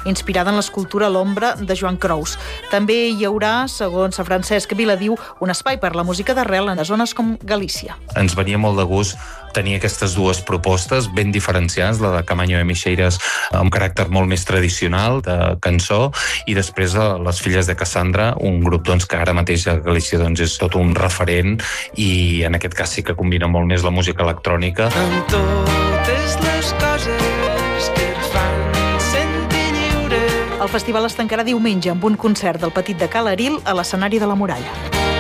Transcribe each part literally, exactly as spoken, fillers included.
inspirada en l'escultura L'ombra de Joan Crous. També hi haurà, segons Francesc Viladiu, un espai per la música d'arrel en zones com Galícia. Ens venia molt de gust tenir aquestes dues propostes ben diferenciades, la de Camaño de Mixeiras amb caràcter molt més tradicional de cançó, i després les Filles de Cassandra, un grup doncs, que ara mateix a Galícia doncs, és tot un referent, i en aquest cas sí que combina molt més la música electrònica. Amb totes les coses que ens fan sentir lliure. El festival es tancarà diumenge amb un concert del Petit de Ca l'Aril a l'escenari de la Muralla.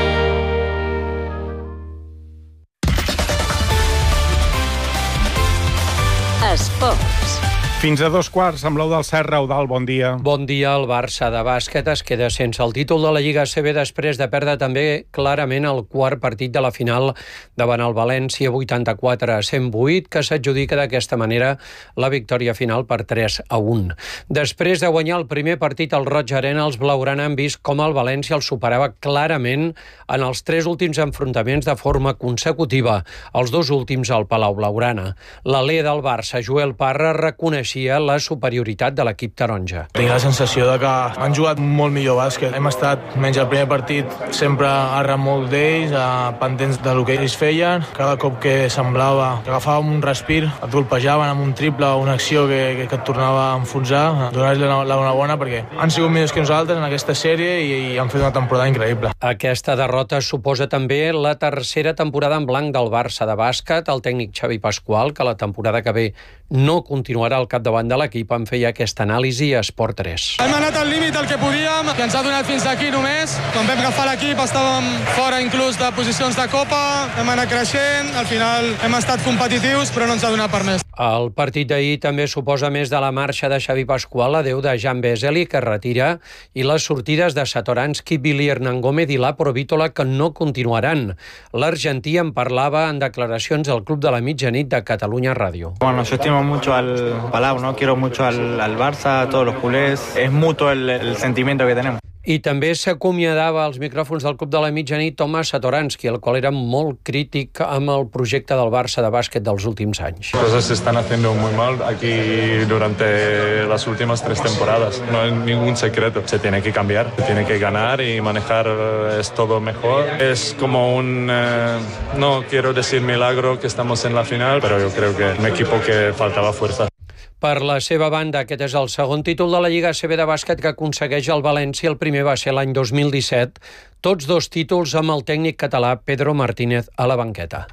Esports. Fins a dos quarts, amb l'Eu del Serra. Eudald, bon dia. Bon dia. El Barça de bàsquet es queda sense el títol de la Lliga A C B després de perdre també clarament el quart partit de la final davant el València, vuitanta-quatre a cent vuit, que s'adjudica d'aquesta manera la victòria final per tres a un. Després de guanyar el primer partit al Roig Arena, els blaugrana han vist com el València el superava clarament en els tres últims enfrontaments de forma consecutiva, els dos últims al Palau Blaugrana. L'alè del Barça, Joel Parra, reconeixia la superioritat de l'equip taronja. Tinc la sensació de que han jugat molt millor bàsquet. Hem estat, menys el primer partit, sempre arran molt d'ells, pendents del que ells feien. Cada cop que semblava que agafàvem un respir, et golpejaven amb un triple o una acció que, que, que et tornava a enfonsar. Donar-los la, la bona perquè han sigut millors que nosaltres en aquesta sèrie i, i han fet una temporada increïble. Aquesta derrota suposa també la tercera temporada en blanc del Barça de bàsquet. El tècnic Xavi Pasqual, que la temporada que ve no continuarà al capdavant de l'equip, en feia aquesta anàlisi a Esport tres. Hem anat al límit del que podíem, que ens ha donat fins aquí només. Quan vam agafar l'equip estàvem fora inclús de posicions de Copa, hem anat creixent, al final hem estat competitius, però no ens ha donat per més. El partit d'ahir també suposa més de la marxa de Xavi Pasqual, adeu de Jan Vesely, que es retira, i les sortides de Satoransky, Billy Hernán Gómez i la Provítola, que no continuaran. L'argentí en parlava en declaracions al Club de la Mitjanit de Catalunya Ràdio. Bueno, yo estimo mucho al Palau, ¿no? Quiero mucho al, al Barça, a todos los culés. Es mutuo el, el sentimiento que tenemos. I també s'acomiadava als micròfons del Club de la Mitjanit Tomas Satoransky, el qual era molt crític amb el projecte del Barça de bàsquet dels últims anys. Cosas se están haciendo muy mal aquí durante las últimas tres temporadas. No hay ningún secreto. Se tiene que cambiar, se tiene que ganar y manejar es todo mejor. Es como un, eh, no quiero decir milagro que estamos en la final, pero yo creo que un equipo que faltaba fuerza. Per la seva banda, aquest és el segon títol de la Lliga A C B de bàsquet que aconsegueix el València. El primer va ser l'any dos mil disset. Tots dos títols amb el tècnic català Pedro Martínez a la banqueta.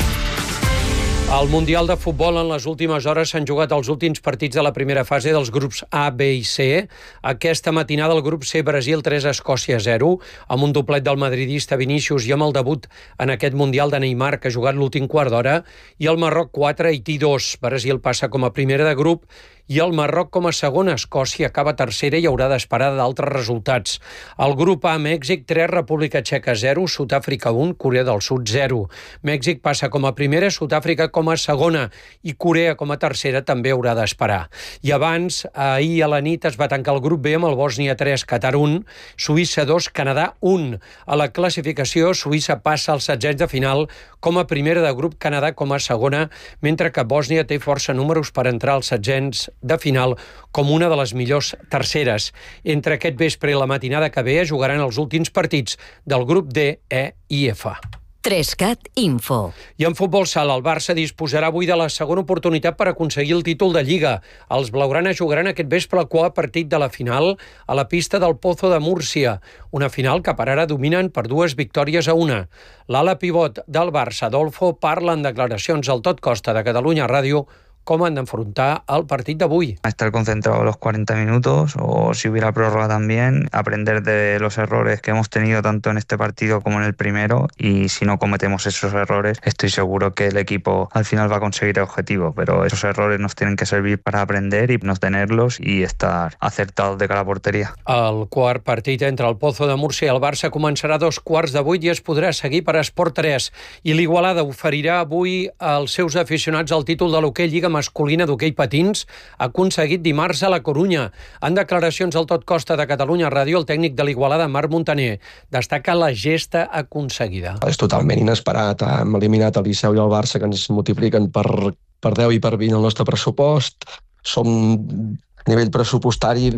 Al Mundial de Futbol en les últimes hores s'han jugat els últims partits de la primera fase dels grups A, B i C. Aquesta matinada el grup C, Brasil tres, Escòcia zero, amb un doblet del madridista Vinícius i amb el debut en aquest Mundial de Neymar, que ha jugat l'últim quart d'hora, i el Marroc quatre, Haití dos. Brasil passa com a primera de grup i el Marroc com a segona. Escòcia acaba tercera i haurà d'esperar d'altres resultats. El grup A, Mèxic tres, República Txeca zero, Sud-àfrica un, Corea del Sud zero. Mèxic passa com a primera, Sud-àfrica com a segona i Corea com a tercera també haurà d'esperar. I abans, ahir a la nit es va tancar el grup B amb el Bòsnia tres, Qatar un, Suïssa dos, Canadà un. A la classificació, Suïssa passa als setzents de final com a primera de grup, Canadà com a segona, mentre que Bòsnia té força números per entrar als setzents de final com una de les millors terceres. Entre aquest vespre i la matinada que ve jugaran els últims partits del grup D, E i F. Trescat Info. I en futbol sala, el Barça disposarà avui de la segona oportunitat per aconseguir el títol de Lliga. Els blaugrana jugaran aquest vespre el quart partit de la final a la pista del Pozo de Múrcia, una final que per ara dominen per dues victòries a una. L'ala pivot del Barça, Adolfo, parla en declaracions al Tot Costa de Catalunya Ràdio cómo han de enfrentar al partido de avui. Estar concentrado los cuarenta minutos o si hubiera prórroga también, aprender de los errores que hemos tenido tanto en este partido como en el primero y si no cometemos esos errores estoy seguro que el equipo al final va a conseguir el objetivo, pero esos errores nos tienen que servir para aprender y no tenerlos y estar acertados de cara a porteria. El quart partit entre el Pozo de Múrcia i el Barça començarà a dos quarts de vuit i es podrà seguir per Esport tres i l'Igualada oferirà avui als seus aficionats el títol de l'hoquei Lliga masculina d'hoquei patins aconseguit dimarts a la Corunya. En declaracions al Tot Costa de Catalunya Ràdio, el tècnic de l'Igualada, Marc Montaner, destaca la gesta aconseguida. És totalment inesperat. Hem eliminat el Liceu i el Barça, que ens multipliquen per, per deu i per vint el nostre pressupost. Som a nivell pressupostari